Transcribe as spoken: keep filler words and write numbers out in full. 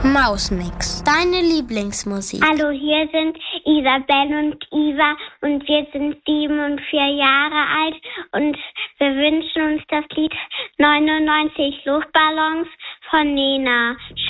Mausmix, deine Lieblingsmusik. Hallo, hier sind Isabel und Iva und wir sind sieben und vier Jahre alt und wir wünschen uns das Lied neunundneunzig Luftballons von Nena.